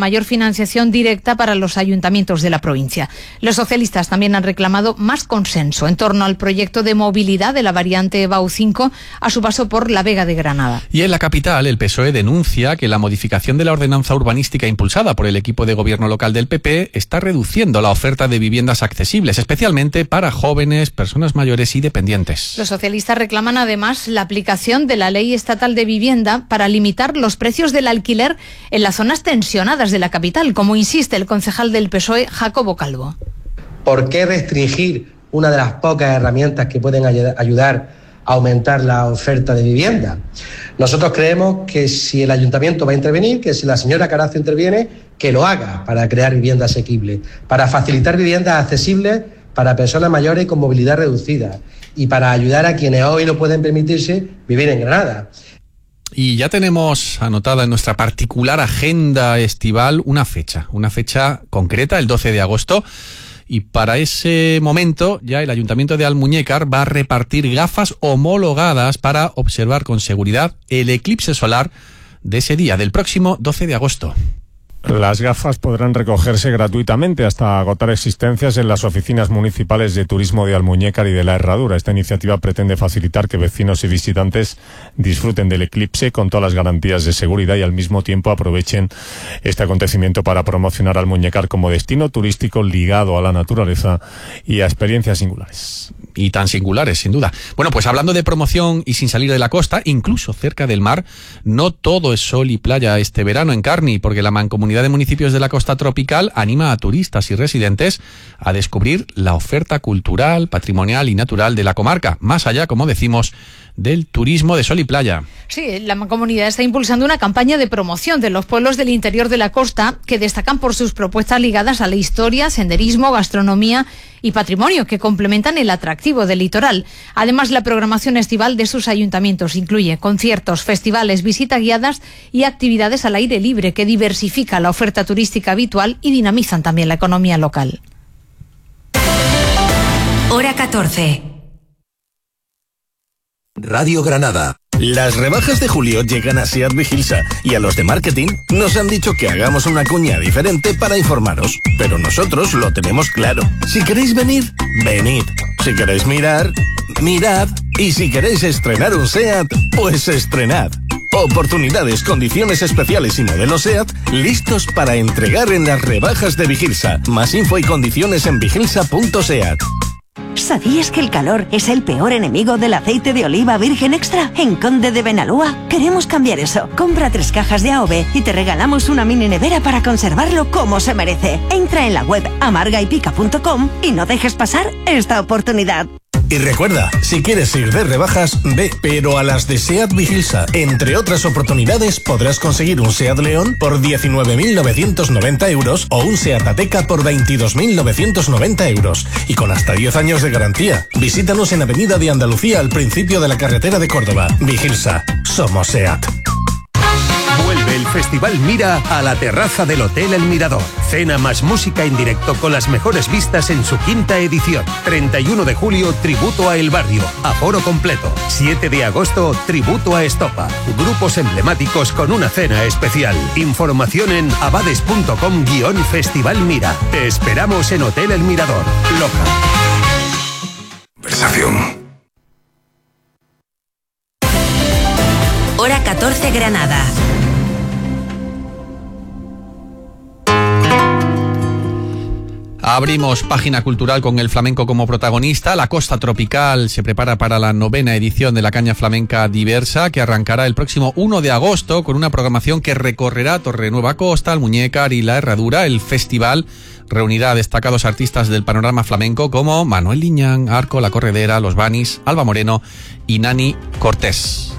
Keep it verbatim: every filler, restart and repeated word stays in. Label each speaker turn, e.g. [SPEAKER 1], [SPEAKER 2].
[SPEAKER 1] mayor financiación directa para los ayuntamientos de la provincia. Los socialistas también han reclamado más consenso en torno al proyecto de movilidad de la variante B A U cinco a su paso por la Vega de Granada.
[SPEAKER 2] Y en la capital, el P S O E denuncia que la modificación de la ordenanza urbanística impulsada por el equipo de gobierno local del P P está reduciendo la oferta de viviendas accesibles, especialmente para jóvenes, personas mayores y dependientes.
[SPEAKER 1] Los socialistas reclaman además la aplicación de la Ley Estatal de Vivienda para limitar los precios del alquiler en las zonas tensionadas de la capital, como insiste el concejal del P S O E, Jacobo Calvo.
[SPEAKER 3] ¿Por qué restringir una de las pocas herramientas que pueden ayudar a aumentar la oferta de vivienda? Nosotros creemos que si el ayuntamiento va a intervenir, que si la señora Carazo interviene, que lo haga para crear vivienda asequible, para facilitar viviendas accesibles para personas mayores con movilidad reducida y para ayudar a quienes hoy no pueden permitirse vivir en Granada.
[SPEAKER 2] Y ya tenemos anotada en nuestra particular agenda estival una fecha, una fecha concreta, el doce de agosto. Y para ese momento ya el Ayuntamiento de Almuñécar va a repartir gafas homologadas para observar con seguridad el eclipse solar de ese día, del próximo doce de agosto.
[SPEAKER 4] Las gafas podrán recogerse gratuitamente hasta agotar existencias en las oficinas municipales de turismo de Almuñécar y de La Herradura. Esta iniciativa pretende facilitar que vecinos y visitantes disfruten del eclipse con todas las garantías de seguridad y al mismo tiempo aprovechen este acontecimiento para promocionar Almuñécar como destino turístico ligado a la naturaleza y a experiencias singulares.
[SPEAKER 2] Y tan singulares, sin duda. Bueno, pues hablando de promoción y sin salir de la costa, incluso cerca del mar, no todo es sol y playa este verano en Carni, porque la Mancomunidad de Municipios de la Costa Tropical anima a turistas y residentes a descubrir la oferta cultural, patrimonial y natural de la comarca, más allá, como decimos, del turismo de sol y playa.
[SPEAKER 1] Sí, la Mancomunidad está impulsando una campaña de promoción de los pueblos del interior de la costa que destacan por sus propuestas ligadas a la historia, senderismo, gastronomía y patrimonio, que complementan el atractivo del litoral. Además, la programación estival de sus ayuntamientos incluye conciertos, festivales, visitas guiadas y actividades al aire libre que diversifican la oferta turística habitual y dinamizan también la economía local.
[SPEAKER 5] Hora catorce.
[SPEAKER 6] Radio Granada. Las rebajas de julio llegan a SEAT Vigilsa y a los de marketing nos han dicho que hagamos una cuña diferente para informaros, pero nosotros lo tenemos claro. Si queréis venir, venid. Si queréis mirar, mirad. Y si queréis estrenar un SEAT, pues estrenad. Oportunidades, condiciones especiales y modelos SEAT listos para entregar en las rebajas de Vigilsa. Más info y condiciones en vigilsa punto seat.
[SPEAKER 7] ¿Sabías que el calor es el peor enemigo del aceite de oliva virgen extra? En Conde de Benalúa queremos cambiar eso. Compra tres cajas de A O V y te regalamos una mini nevera para conservarlo como se merece. Entra en la web amarga y pica punto com y no dejes pasar esta oportunidad.
[SPEAKER 6] Y recuerda, si quieres ir de rebajas, ve, pero a las de SEAT Vigilsa. Entre otras oportunidades, podrás conseguir un SEAT León por diecinueve mil novecientos noventa euros o un SEAT Ateca por veintidós mil novecientos noventa euros. Y con hasta diez años de garantía. Visítanos en Avenida de Andalucía, al principio de la carretera de Córdoba. Vigilsa. Somos SEAT.
[SPEAKER 8] Vuelve el Festival Mira a la terraza del Hotel El Mirador. Cena más música en directo con las mejores vistas en su quinta edición. treinta y uno de julio, tributo a El Barrio, aforo completo. siete de agosto, tributo a Estopa. Grupos emblemáticos con una cena especial. Información en abades punto com guión Festival Mira. Te esperamos en Hotel El Mirador, Loja.
[SPEAKER 6] Conversación.
[SPEAKER 5] Hora catorce, Granada.
[SPEAKER 2] Abrimos página cultural con el flamenco como protagonista. La Costa Tropical se prepara para la novena edición de la Caña Flamenca Diversa, que arrancará el próximo uno de agosto con una programación que recorrerá Torrenueva Costa, Almuñécar y La Herradura. El festival reunirá a destacados artistas del panorama flamenco como Manuel Liñán, Arco, La Corredera, Los Banis, Alba Moreno y Nani Cortés.